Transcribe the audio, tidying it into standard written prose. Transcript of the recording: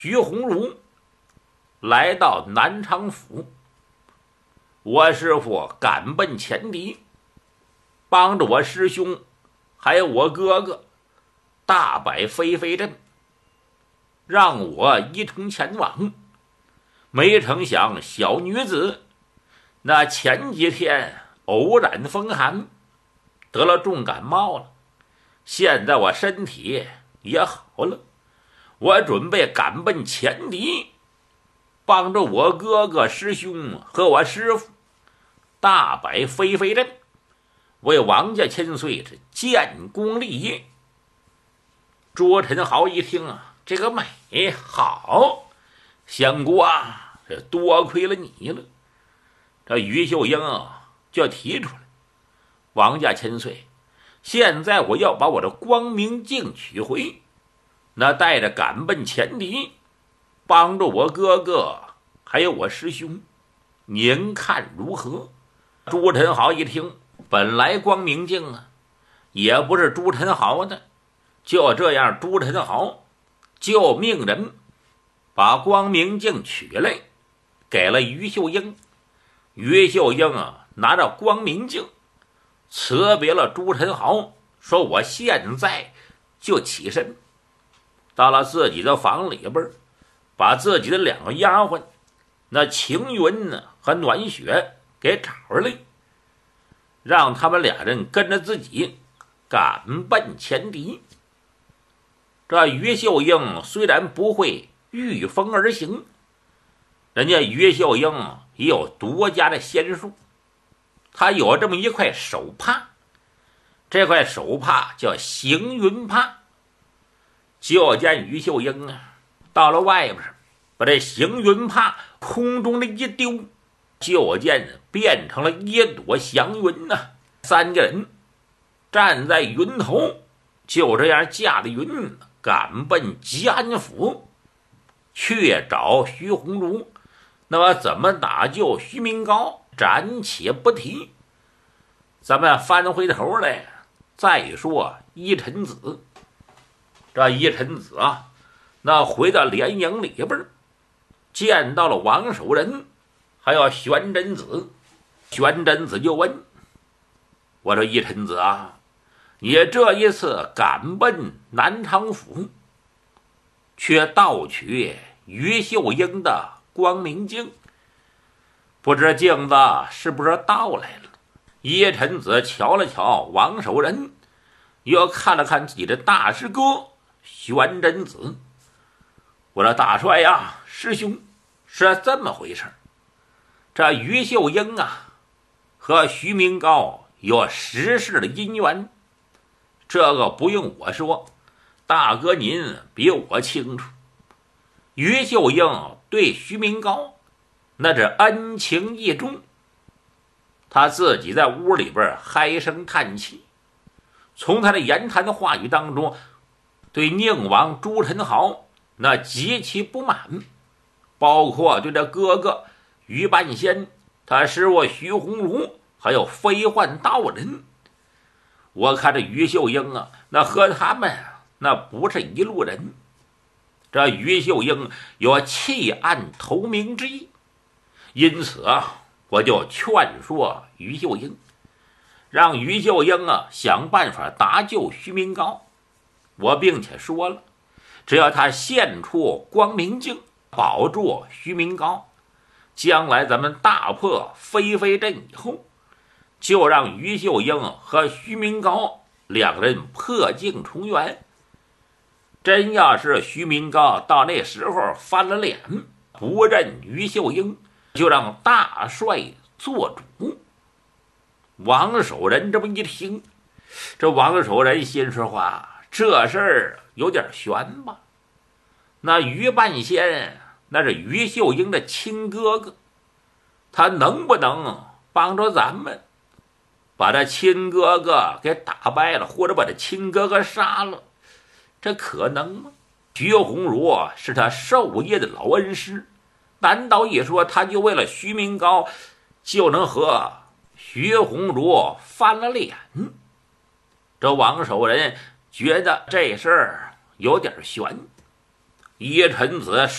徐鸿儒来到南昌府，我师父赶奔前敌，帮着我师兄还有我哥哥大摆飞飞阵，让我一同前往。没成想小女子那前几天偶染风寒，得了重感冒了，现在我身体也好了，我准备赶奔前敌，帮着我哥哥师兄和我师父大摆飞飞阵，为王家千岁是建功立业。朱宸濠一听啊，这个美好，相公啊，这多亏了你了。这于秀英啊就提出来，王家千岁，现在我要把我的光明镜取回，那带着赶奔前敌，帮助我哥哥还有我师兄，您看如何？朱宸濠一听，本来光明镜啊也不是朱宸濠的，就这样朱宸濠就命人把光明镜取来，给了于秀英。于秀英啊拿着光明镜辞别了朱宸濠，说我现在就起身，到了自己的房里边，把自己的两个丫鬟那晴云呢和暖雪给找出来，让他们俩人跟着自己赶奔前敌。这于秀英虽然不会御风而行，人家于秀英也有独家的仙术，他有这么一块手帕，这块手帕叫行云帕。就见于秀英啊到了外边，把这行云帕空中的一丢，就见变成了一朵祥云呐。三个人站在云头，就这样驾着云赶奔吉安府，去找徐鸿儒。那么怎么打救徐明高暂且不提，咱们翻回头来再说依臣子。这依臣子啊，那回到连营里边，见到了王守仁还有玄真子。玄真子就问，我说依臣子啊，你这一次赶奔南昌府，却盗取于秀英的光明镜，不知镜子是不是盗来了？依臣子瞧了瞧王守仁，又看了看自己的大师哥玄真子，我说大帅呀，师兄，是这么回事。这于秀英啊和徐明高有实世的姻缘，这个不用我说，大哥您比我清楚。于秀英对徐明高那是恩情义重，他自己在屋里边唉声叹气，从他的言谈话语当中对宁王朱宸濠那极其不满，包括对这哥哥于半仙，他师傅徐鸿儒，还有飞幻道人。我看这于秀英啊，那和他们那不是一路人。这于秀英有弃暗投明之意，因此啊，我就劝说于秀英，让于秀英啊想办法搭救徐明高。我并且说了，只要他献出光明镜，保住徐明高，将来咱们大破飞飞阵以后，就让于秀英和徐明高两人破镜重圆。真要是徐明高到那时候翻了脸，不认于秀英，就让大帅做主。王守仁这么一听，这王守仁心说话，这事儿有点悬吧。那于半仙那是于秀英的亲哥哥，他能不能帮着咱们把这亲哥哥给打败了，或者把这亲哥哥杀了？这可能吗？徐鸿儒是他授业的老恩师，难道一说他就为了徐明高就能和徐鸿儒翻了脸？这王守仁觉得这事儿有点悬。 一臣子